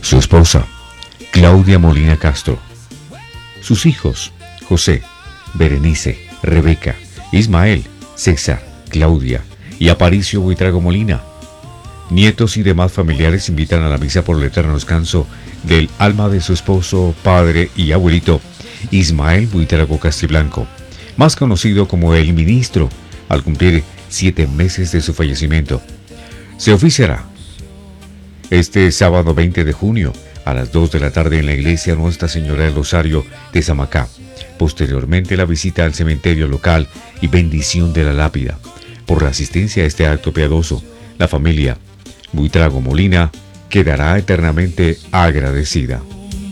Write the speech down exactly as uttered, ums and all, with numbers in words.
su esposa, Claudia Molina Castro, sus hijos, José, Berenice, Rebeca, Ismael, César, Claudia y Aparicio Buitrago Molina. Nietos y demás familiares invitan a la misa por el eterno descanso del alma de su esposo, padre y abuelito, Ismael Buitrago Castiblanco, más conocido como el ministro, al cumplir siete meses de su fallecimiento. Se oficiará este sábado veinte de junio a las dos de la tarde en la iglesia Nuestra Señora del Rosario de Samacá. Posteriormente la visita al cementerio local y bendición de la lápida. Por la asistencia a este acto piadoso, la familia Buitrago Molina quedará eternamente agradecida.